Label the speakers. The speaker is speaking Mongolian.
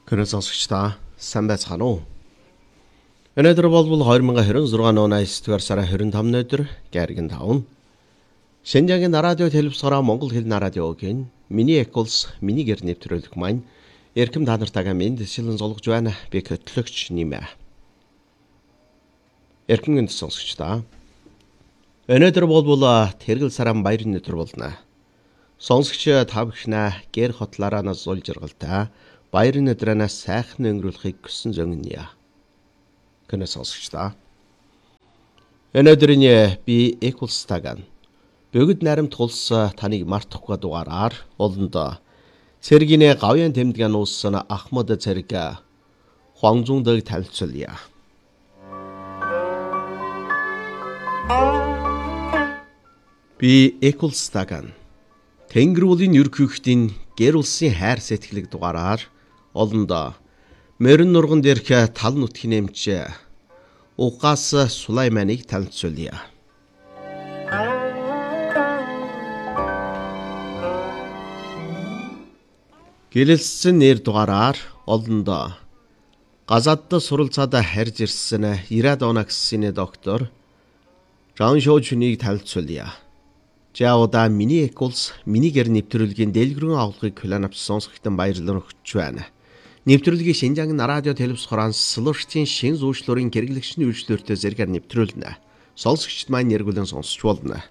Speaker 1: 그래서 숙시다 삼배찬호 өнөөдөр бол 2026 оны 9-р сарын 25-нд гэргэн таун Шинжаагийн радио телевизээрээ Монгол хэлний радиогийн миний эколс миний гэр нэвтрүүлэх маань эрхэм та нартайгаа мэдээлэл золгож байна. Би хөтлөгч нэмэ. Эрхэм гэнэ сонсогчдаа. Өнөөдөр бол тэргэл саран баярын өдөр болно. Сонсогч та бүхнээ гэр хотлаараа нас зул жаргалтай баярын өдрөөнөө сайхан өнгөрүүлэхийг хүсэн зөнгөнье. Гэнэ сонсогчдаа. Өнөөдрийн би эколстаган бүгд наримт тулс таныг мартахгүй дугаараар олондоо Цэргийн гавьяан тэмдгэн ууссан Ахмад цэрэг Хуанзундаг танилцуулъя. Би эколстаган Тэнгэр улсын ерөнхийлөгчдийн гэр улсын хайр сэтгэлийг дугаараар олондоо морин нурган дээрх тал нутгийн эмч Угаас Сулайманыг танилцуулъя. Гэлэлсэн нэр дугаараар олондоо Газадд суралцаад харж ирсэн 90 оны гэсний доктор Жан Шоучныг танилцуулъя. Жауда миний эколс миний гэр нэвтрүүлгийн дэлгэрэн авалгыг планап сонсохтон баярлан өгч байна. Нэвтрүүлгийн Шинжаагийн радио телевизээр слушчийн шин зүйшлөрийн хэрэглэгчний үйлчлэлтэй зэрэгээр нэвтрүүлнэ. Сонсогчд маань нэргүүлэн сонсч болно.